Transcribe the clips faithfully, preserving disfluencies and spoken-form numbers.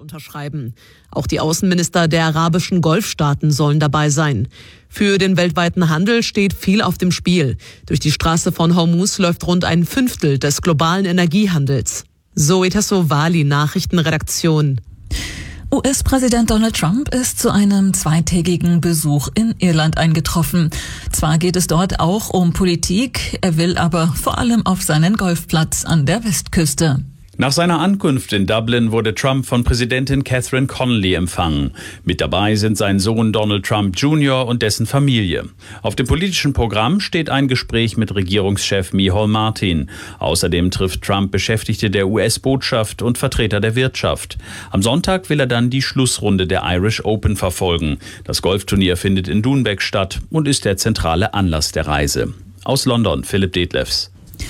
unterschreiben. Auch die Außenminister der arabischen Golfstaaten sollen dabei sein. Für den weltweiten Handel steht viel auf dem Spiel. Durch die Straße von Hormuz läuft rund ein Fünftel des globalen Energiehandels. Zoe Tassovali, Nachrichtenredaktion. U S-Präsident Donald Trump ist zu einem zweitägigen Besuch in Irland eingetroffen. Zwar geht es dort auch um Politik, er will aber vor allem auf seinen Golfplatz an der Westküste. Nach seiner Ankunft in Dublin wurde Trump von Präsidentin Catherine Connolly empfangen. Mit dabei sind sein Sohn Donald Trump Junior und dessen Familie. Auf dem politischen Programm steht ein Gespräch mit Regierungschef Micheal Martin. Außerdem trifft Trump Beschäftigte der U S-Botschaft und Vertreter der Wirtschaft. Am Sonntag will er dann die Schlussrunde der Irish Open verfolgen. Das Golfturnier findet in Doonbeg statt und ist der zentrale Anlass der Reise. Aus London, Philipp Detlefs.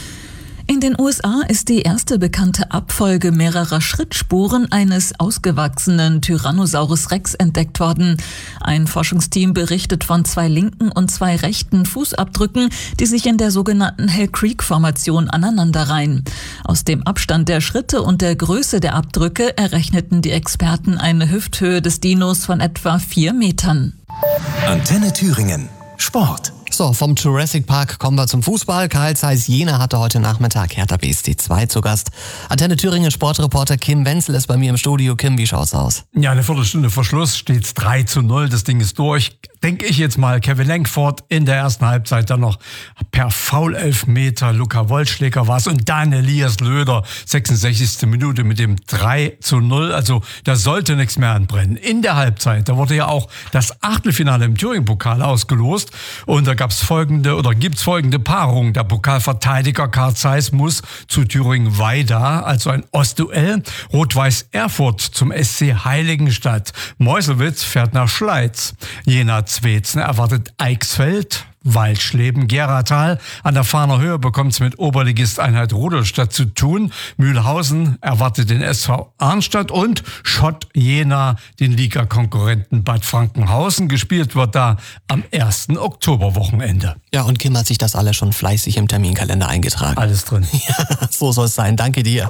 In den U S A ist die erste bekannte Abfolge mehrerer Schrittspuren eines ausgewachsenen Tyrannosaurus Rex entdeckt worden. Ein Forschungsteam berichtet von zwei linken und zwei rechten Fußabdrücken, die sich in der sogenannten Hell Creek-Formation aneinanderreihen. Aus dem Abstand der Schritte und der Größe der Abdrücke errechneten die Experten eine Hüfthöhe des Dinos von etwa vier Metern. Antenne Thüringen. Sport. So, vom Jurassic Park kommen wir zum Fußball. Karl Zeiss Jena hatte heute Nachmittag Hertha B S C zwei zu Gast. Antenne Thüringen Sportreporter Kim Wenzel ist bei mir im Studio. Kim, wie schaut's aus? Ja, eine Viertelstunde vor Schluss steht's drei zu null. Das Ding ist durch. Denke ich jetzt mal, Kevin Lenkford in der ersten Halbzeit dann noch per Foul-Elfmeter. Luca Wollschläger war's und dann Elias Löder, sechsundsechzigste Minute mit dem drei zu null. Also da sollte nichts mehr anbrennen. In der Halbzeit, da wurde ja auch das Achtelfinale im Thüringen-Pokal ausgelost und da gab's folgende oder gibt's folgende Paarung. Der Pokalverteidiger Karl Zeiss muss zu Thüringen-Weida, also ein Ostduell. Rot-Weiß Erfurt zum S C Heiligenstadt. Meuselwitz fährt nach Schleiz. Jena Zwetzen erwartet Eichsfeld. Waldschleben, Geratal. An der Fahner Höhe bekommt es mit Oberligist Einheit Rudolstadt zu tun. Mühlhausen erwartet den S V Arnstadt und Schott Jena, den Liga-Konkurrenten Bad Frankenhausen. Gespielt wird da am ersten Oktoberwochenende. Ja, und Kim hat sich das alles schon fleißig im Terminkalender eingetragen. Alles drin. Ja, so soll es sein. Danke dir.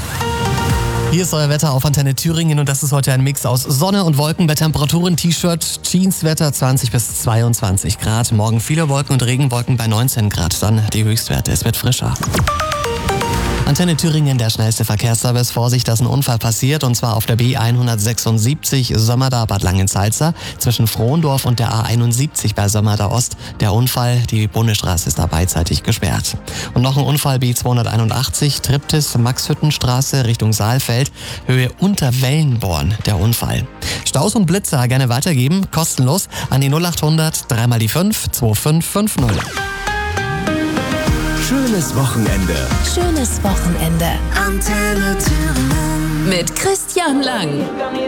Hier ist euer Wetter auf Antenne Thüringen und das ist heute ein Mix aus Sonne und Wolken bei Temperaturen, T-Shirt, Jeanswetter zwanzig bis zweiundzwanzig Grad. Morgen viele Wolken und Regenwolken bei neunzehn Grad. Dann die Höchstwerte. Es wird frischer. Antenne Thüringen, der schnellste Verkehrsservice. Vorsicht, dass ein Unfall passiert und zwar auf der B hundertsechsundsiebzig Sömmerda Bad Langensalza zwischen Frohndorf und der A einundsiebzig bei Sömmerda Ost. Der Unfall, die Bundesstraße ist da beidseitig gesperrt. Und noch ein Unfall B zweihunderteinundachtzig Triptis Maxhüttenstraße Richtung Saalfeld, Höhe Unterwellenborn, der Unfall. Staus und Blitzer gerne weitergeben, kostenlos an die null achthundert dreimal die fünf zwei fünf fünf null. Schönes Wochenende. Schönes Wochenende. Antenne Thüringen. Mit Christian Lang.